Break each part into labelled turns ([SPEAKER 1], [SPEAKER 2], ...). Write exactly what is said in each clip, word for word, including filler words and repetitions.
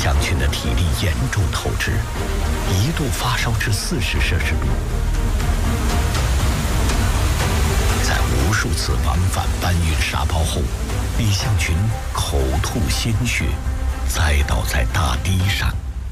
[SPEAKER 1] 向群的体力严重透支，一度发烧至四十摄氏度。在无数次往返搬运沙包后，李向群口吐鲜血，栽倒在大堤上。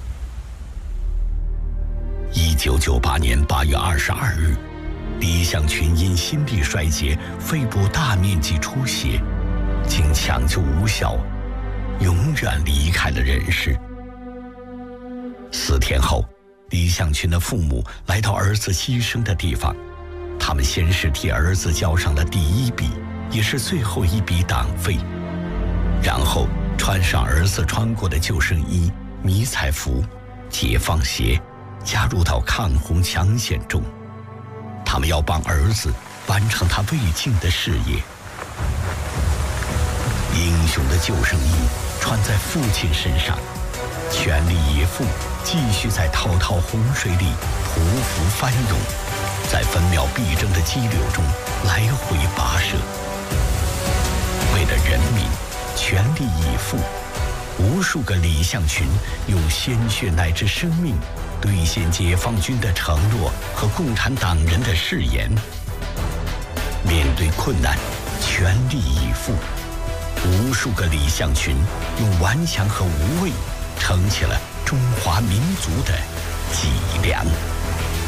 [SPEAKER 1] 一九九八年八月二十二日，李向群因心力衰竭、肺部大面积出血，经抢救无效，永远离开了人世。四天后，李向群的父母来到儿子牺牲的地方，他们先是替儿子交上了第一笔，也是最后一笔党费，然后穿上儿子穿过的救生衣、迷彩服、解放鞋，加入到抗洪抢险中。他们要帮儿子完成他未尽的事业。英雄的救生衣穿在父亲身上，全力以赴，继续在滔滔洪水里匍匐翻涌，在分秒必争的激流中来回跋涉。为了人民，全力以赴，无数个李向群用鲜血乃至生命兑现解放军的承诺和共产党人的誓言。面对困难，全力以赴，无数个李向群用顽强和无畏撑起了中华民族的脊梁。